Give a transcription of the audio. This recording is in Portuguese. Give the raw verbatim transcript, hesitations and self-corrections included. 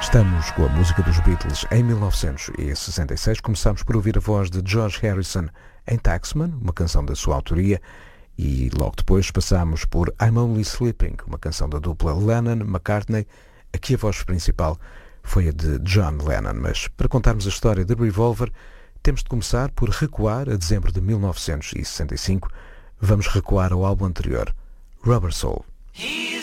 Estamos com a música dos Beatles em mil novecentos e sessenta e seis. Começámos por ouvir a voz de George Harrison em Taxman, uma canção da sua autoria, e logo depois passámos por I'm Only Sleeping, uma canção da dupla Lennon-McCartney. Aqui a voz principal foi a de John Lennon, mas para contarmos a história de Revolver temos de começar por recuar a dezembro de mil novecentos e sessenta e cinco. Vamos recuar ao álbum anterior, Rubber Soul. He's